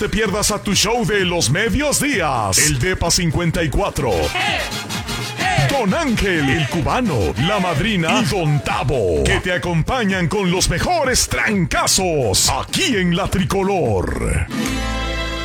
te pierdas a tu show de los medios días, el Depa 54. Don Ángel, el cubano, la madrina y Don Tavo, que te acompañan con los mejores trancazos aquí en La Tricolor.